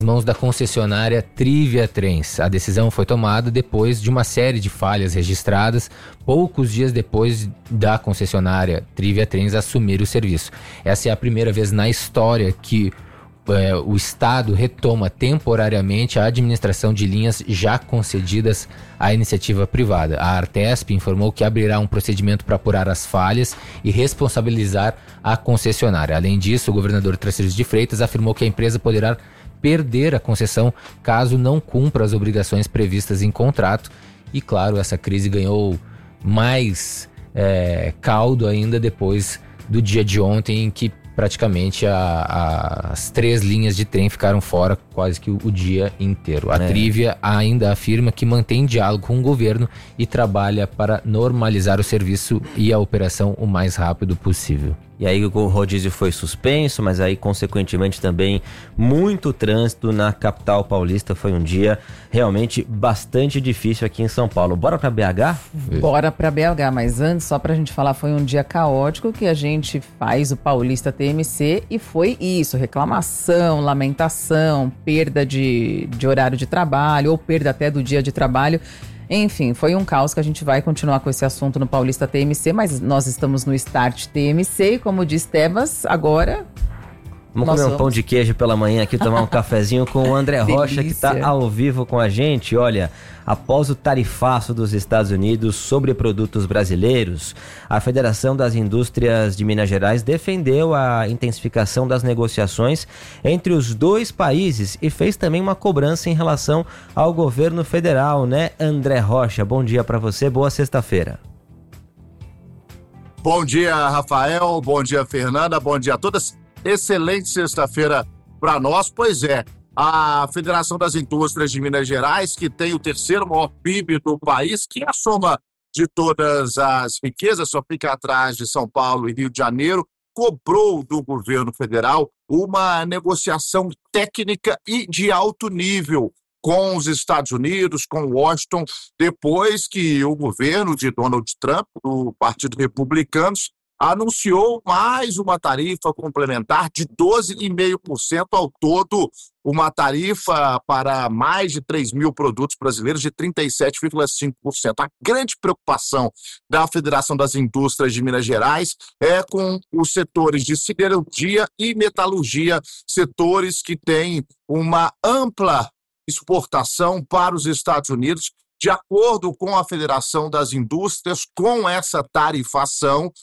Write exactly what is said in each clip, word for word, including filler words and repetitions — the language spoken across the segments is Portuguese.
mãos da concessionária Trivia Trens. A decisão foi tomada depois de uma série de falhas registradas poucos dias depois da concessionária Trivia Trens assumir o serviço. Essa é a primeira vez na história que é, o Estado retoma temporariamente a administração de linhas já concedidas à iniciativa privada. A Artesp informou que abrirá um procedimento para apurar as falhas e responsabilizar a concessionária. Além disso, o governador Tarcísio de Freitas afirmou que a empresa poderá perder a concessão caso não cumpra as obrigações previstas em contrato. E claro, essa crise ganhou mais é, caldo ainda depois do dia de ontem, em que praticamente a, a, as três linhas de trem ficaram fora quase que o, o dia inteiro. A é. Trivia ainda afirma que mantém diálogo com o governo e trabalha para normalizar o serviço e a operação o mais rápido possível. E aí o rodízio foi suspenso, mas aí consequentemente também muito trânsito na capital paulista. Foi um dia realmente bastante difícil aqui em São Paulo. Bora pra B H? Bora pra B H, mas antes, só pra gente falar, foi um dia caótico que a gente faz o Paulista T M C e foi isso, reclamação, lamentação, perda de, de horário de trabalho ou perda até do dia de trabalho. Enfim, foi um caos que a gente vai continuar com esse assunto no Paulista T M C, mas nós estamos no Start T M C e, como diz Tebas, agora... Vamos comer um vamos. pão de queijo pela manhã aqui, tomar um cafezinho com o André Rocha, que está ao vivo com a gente. Olha, após o tarifaço dos Estados Unidos sobre produtos brasileiros, a Federação das Indústrias de Minas Gerais defendeu a intensificação das negociações entre os dois países e fez também uma cobrança em relação ao governo federal, né, André Rocha? Bom dia para você, boa sexta-feira. Bom dia, Rafael, bom dia, Fernanda, bom dia a todas. Excelente sexta-feira para nós. Pois é, a Federação das Indústrias de Minas Gerais, que tem o terceiro maior P I B do país, que é a soma de todas as riquezas, só fica atrás de São Paulo e Rio de Janeiro, cobrou do governo federal uma negociação técnica e de alto nível com os Estados Unidos, com Washington, depois que o governo de Donald Trump, do Partido Republicano, anunciou mais uma tarifa complementar de doze vírgula cinco por cento ao todo, uma tarifa para mais de três mil produtos brasileiros de trinta e sete vírgula cinco por cento. A grande preocupação da Federação das Indústrias de Minas Gerais é com os setores de siderurgia e metalurgia, setores que têm uma ampla exportação para os Estados Unidos. De acordo com a Federação das Indústrias, com essa tarifação,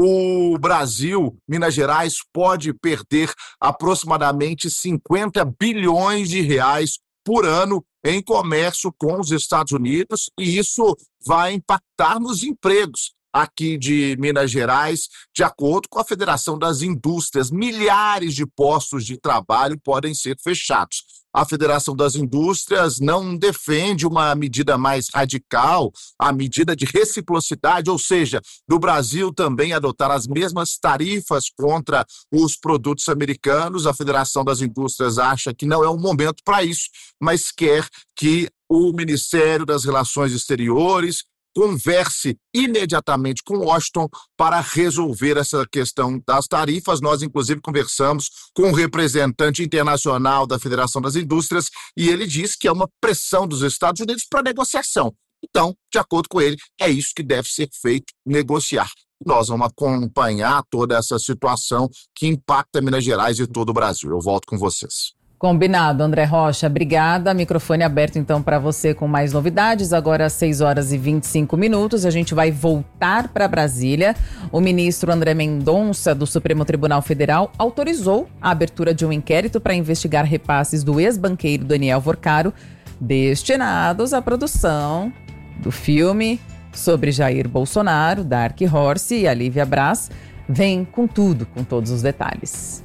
o Brasil, Minas Gerais, pode perder aproximadamente cinquenta bilhões de reais por ano em comércio com os Estados Unidos, e isso vai impactar nos empregos aqui de Minas Gerais. De acordo com a Federação das Indústrias, milhares de postos de trabalho podem ser fechados. A Federação das Indústrias não defende uma medida mais radical, a medida de reciprocidade, ou seja, do Brasil também adotar as mesmas tarifas contra os produtos americanos. A Federação das Indústrias acha que não é o momento para isso, mas quer que o Ministério das Relações Exteriores converse imediatamente com Washington para resolver essa questão das tarifas. Nós, inclusive, conversamos com o representante internacional da Federação das Indústrias e ele diz que é uma pressão dos Estados Unidos para negociação. Então, de acordo com ele, é isso que deve ser feito, negociar. Nós vamos acompanhar toda essa situação que impacta Minas Gerais e todo o Brasil. Eu volto com vocês. Combinado, André Rocha, obrigada. Microfone aberto então para você com mais novidades. Agora às seis horas e vinte e cinco minutos, a gente vai voltar para Brasília. O ministro André Mendonça, do Supremo Tribunal Federal, autorizou a abertura de um inquérito para investigar repasses do ex-banqueiro Daniel Vorcaro, destinados à produção do filme sobre Jair Bolsonaro, Dark Horse, e a Lívia Braz vem com tudo, com todos os detalhes.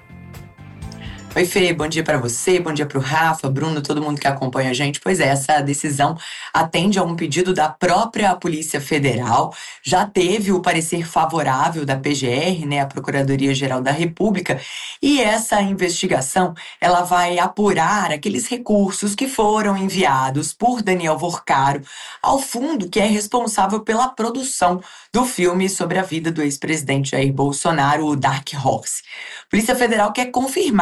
Oi, Fê, bom dia para você, bom dia para o Rafa, Bruno, todo mundo que acompanha a gente. Pois é, essa decisão atende a um pedido da própria Polícia Federal. Já teve o parecer favorável da P G R, né, a Procuradoria-Geral da República, e essa investigação ela vai apurar aqueles recursos que foram enviados por Daniel Vorcaro ao fundo que é responsável pela produção do filme sobre a vida do ex-presidente Jair Bolsonaro, o Dark Horse. A Polícia Federal quer confirmar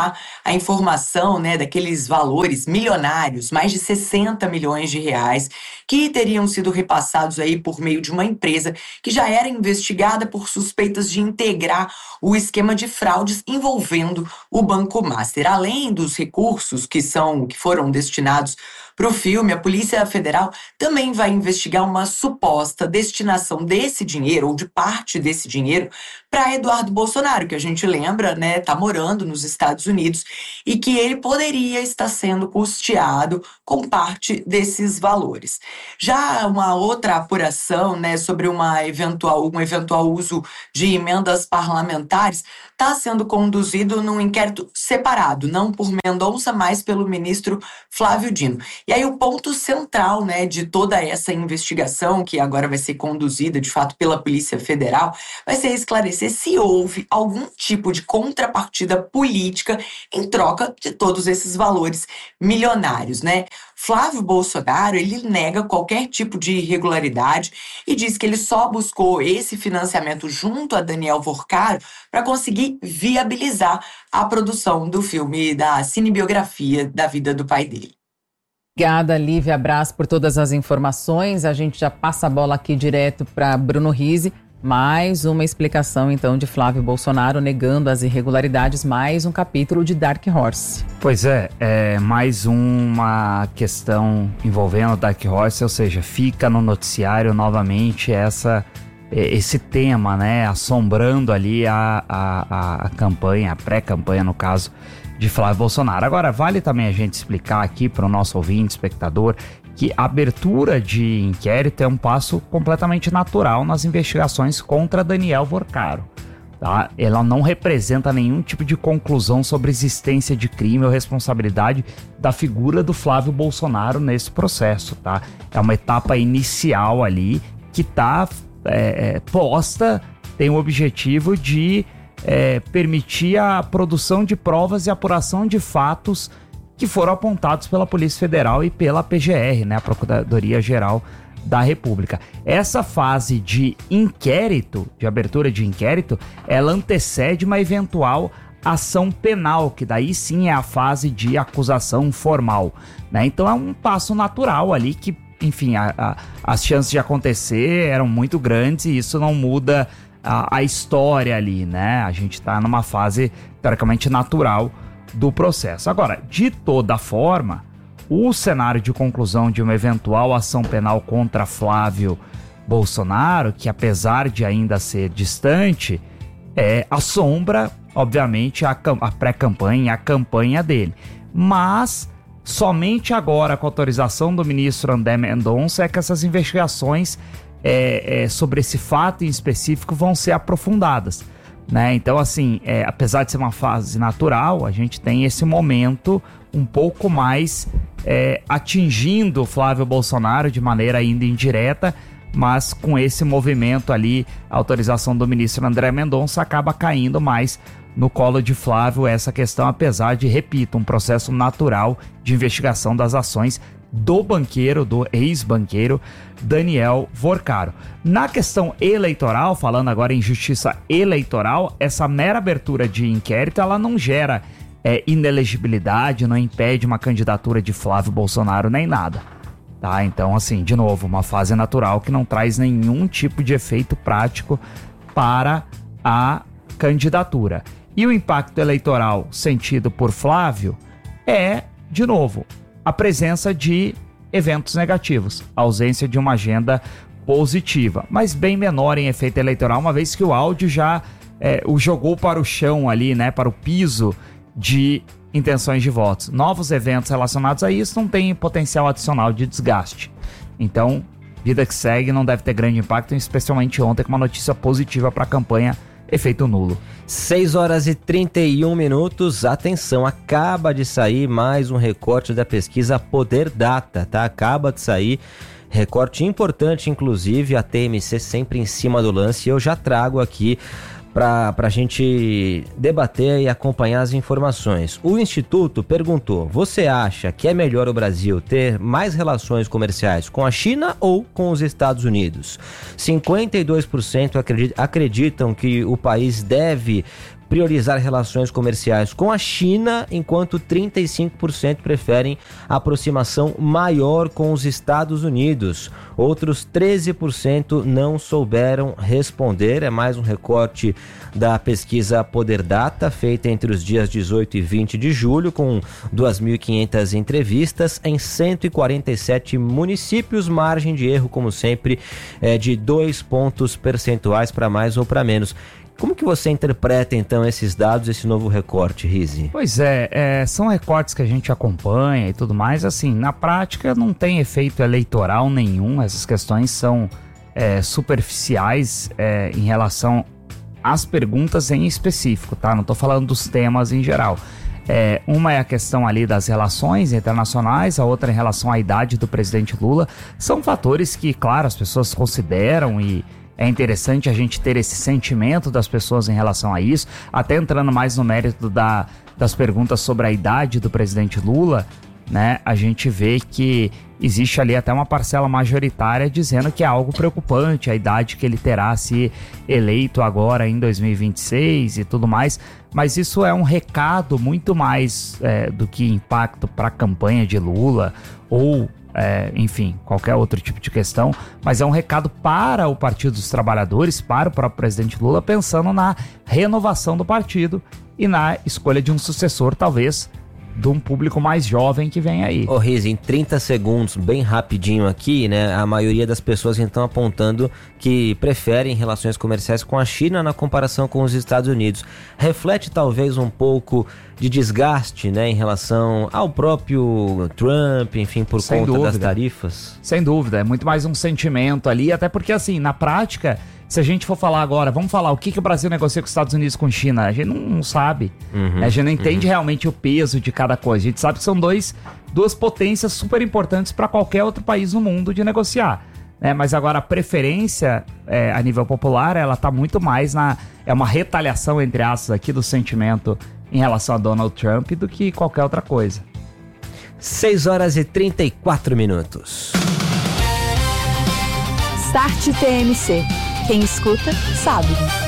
a informação, né, daqueles valores milionários, mais de sessenta milhões de reais, que teriam sido repassados aí por meio de uma empresa que já era investigada por suspeitas de integrar o esquema de fraudes envolvendo o Banco Master. Além dos recursos que são que foram destinados para o filme, a Polícia Federal também vai investigar uma suposta destinação desse dinheiro, ou de parte desse dinheiro, para Eduardo Bolsonaro, que a gente lembra, né, tá morando nos Estados Unidos, e que ele poderia estar sendo custeado com parte desses valores. Já uma outra apuração, né, sobre uma eventual, um eventual uso de emendas parlamentares está sendo conduzido num inquérito separado, não por Mendonça, mas pelo ministro Flávio Dino. E aí o ponto central, né, de toda essa investigação, que agora vai ser conduzida, de fato, pela Polícia Federal, vai ser esclarecer se houve algum tipo de contrapartida política em troca de todos esses valores milionários, né? Flávio Bolsonaro, ele nega qualquer tipo de irregularidade e diz que ele só buscou esse financiamento junto a Daniel Vorcaro para conseguir viabilizar a produção do filme, da cinebiografia da vida do pai dele. Obrigada, Lívia Braz, por todas as informações. A gente já passa a bola aqui direto para Bruno Rizzi. Mais uma explicação, então, de Flávio Bolsonaro negando as irregularidades, mais um capítulo de Dark Horse. Pois é, é mais uma questão envolvendo Dark Horse, ou seja, fica no noticiário novamente essa, esse tema, né, assombrando ali a, a, a campanha, a pré-campanha, no caso, de Flávio Bolsonaro. Agora, vale também a gente explicar aqui para o nosso ouvinte, espectador, que a abertura de inquérito é um passo completamente natural nas investigações contra Daniel Vorcaro. Tá? Ela não representa nenhum tipo de conclusão sobre existência de crime ou responsabilidade da figura do Flávio Bolsonaro nesse processo. Tá? É uma etapa inicial ali que está é, posta, tem o objetivo de é, permitir a produção de provas e apuração de fatos que foram apontados pela Polícia Federal e pela P G R, né, a Procuradoria-Geral da República. Essa fase de inquérito, de abertura de inquérito, ela antecede uma eventual ação penal, que daí sim é a fase de acusação formal, né? Então é um passo natural ali que, enfim, a, a, as chances de acontecer eram muito grandes e isso não muda a, a história ali, né? A gente está numa fase, teoricamente, natural do processo. Agora, de toda forma, o cenário de conclusão de uma eventual ação penal contra Flávio Bolsonaro, que apesar de ainda ser distante, é, assombra, obviamente, a, a pré-campanha, a campanha dele. Mas, somente agora, com a autorização do ministro André Mendonça, é que essas investigações é, é, sobre esse fato em específico vão ser aprofundadas. Né? Então, assim, é, apesar de ser uma fase natural, a gente tem esse momento um pouco mais é, atingindo o Flávio Bolsonaro de maneira ainda indireta, mas com esse movimento ali, a autorização do ministro André Mendonça acaba caindo mais no colo de Flávio essa questão, apesar de, repito, um processo natural de investigação das ações do banqueiro, do ex-banqueiro Daniel Vorcaro. Na questão eleitoral, falando agora em justiça eleitoral, essa mera abertura de inquérito, ela não gera é, inelegibilidade, não impede uma candidatura de Flávio Bolsonaro nem nada. Tá? Então, assim, de novo, uma fase natural que não traz nenhum tipo de efeito prático para a candidatura. E o impacto eleitoral sentido por Flávio é, de novo, a presença de eventos negativos, a ausência de uma agenda positiva, mas bem menor em efeito eleitoral, uma vez que o áudio já é, o jogou para o chão ali, né, para o piso de intenções de votos. Novos eventos relacionados a isso não têm potencial adicional de desgaste. Então, vida que segue, não deve ter grande impacto, especialmente ontem com uma notícia positiva para a campanha, efeito nulo. seis horas e trinta e um minutos, atenção, acaba de sair mais um recorte da pesquisa Poder Data, tá? Acaba de sair, recorte importante, inclusive, a T M C sempre em cima do lance, e eu já trago aqui para a gente debater e acompanhar as informações. O Instituto perguntou: você acha que é melhor o Brasil ter mais relações comerciais com a China ou com os Estados Unidos? cinquenta e dois por cento acreditam que o país deve priorizar relações comerciais com a China, enquanto trinta e cinco por cento preferem aproximação maior com os Estados Unidos. Outros treze por cento não souberam responder. É mais um recorte da pesquisa Poder Data, feita entre os dias dezoito e vinte de julho, com duas mil e quinhentas entrevistas em cento e quarenta e sete municípios. Margem de erro, como sempre, é de dois pontos percentuais para mais ou para menos. Como que você interpreta, então, esses dados, esse novo recorte, Rizzi? Pois é, é, são recortes que a gente acompanha e tudo mais. Assim, na prática não tem efeito eleitoral nenhum. Essas questões são é, superficiais é, em relação às perguntas em específico, tá? Não estou falando dos temas em geral. É, uma é a questão ali das relações internacionais, a outra em relação à idade do presidente Lula. São fatores que, claro, as pessoas consideram e é interessante a gente ter esse sentimento das pessoas em relação a isso. Até entrando mais no mérito da, das perguntas sobre a idade do presidente Lula, né, a gente vê que existe ali até uma parcela majoritária dizendo que é algo preocupante a idade que ele terá se eleito agora em dois mil e vinte e seis e tudo mais, mas isso é um recado muito mais é, do que impacto para a campanha de Lula ou É, enfim, qualquer outro tipo de questão, mas é um recado para o Partido dos Trabalhadores, para o próprio presidente Lula, pensando na renovação do partido e na escolha de um sucessor, talvez, de um público mais jovem que vem aí. Ô Riz, em trinta segundos, bem rapidinho aqui, né? A maioria das pessoas então apontando que preferem relações comerciais com a China na comparação com os Estados Unidos. Reflete talvez um pouco de desgaste, né, em relação ao próprio Trump, enfim, por Sem conta dúvida. das tarifas? Sem dúvida, é muito mais um sentimento ali, até porque assim, na prática, se a gente for falar agora, vamos falar o que, que o Brasil negocia com os Estados Unidos com a China, a gente não, não sabe, uhum, a gente não entende uhum. realmente o peso de cada coisa, a gente sabe que são dois, duas potências super importantes para qualquer outro país no mundo de negociar, né? Mas agora a preferência é, a nível popular, ela tá muito mais na, é uma retaliação entre aspas aqui do sentimento em relação a Donald Trump do que qualquer outra coisa. seis horas e trinta e quatro minutos. Start T M C. Quem escuta, sabe.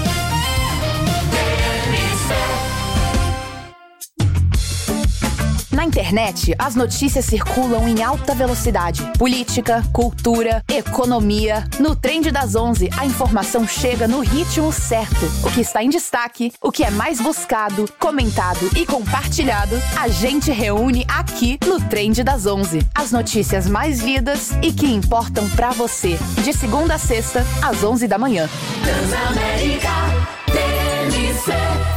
Na internet, as notícias circulam em alta velocidade. Política, cultura, economia. No Trend das onze, a informação chega no ritmo certo. O que está em destaque, o que é mais buscado, comentado e compartilhado, a gente reúne aqui no Trend das onze. As notícias mais lidas e que importam pra você. De segunda a sexta, às onze da manhã. Transamérica T M C.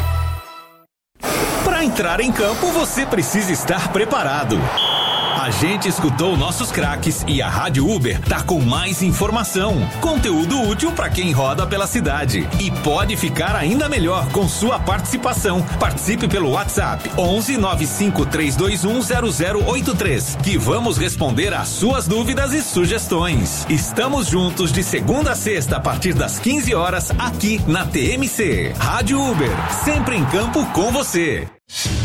Para entrar em campo, você precisa estar preparado. A gente escutou nossos craques e a Rádio Uber tá com mais informação, conteúdo útil para quem roda pela cidade. E pode ficar ainda melhor com sua participação. Participe pelo WhatsApp onze nove cinco três dois um zero zero oito três, que vamos responder às suas dúvidas e sugestões. Estamos juntos de segunda a sexta a partir das quinze horas aqui na T M C. Rádio Uber, sempre em campo com você.